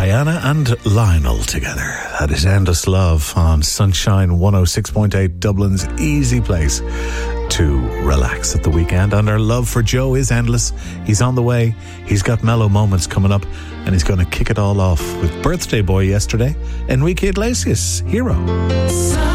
Diana and Lionel together. That is Endless Love on Sunshine 106.8, Dublin's easy place to relax at the weekend. And our love for Joe is endless. He's on the way. He's got mellow moments coming up, and he's going to kick it all off with Birthday Boy yesterday, Enrique Iglesias, Hero.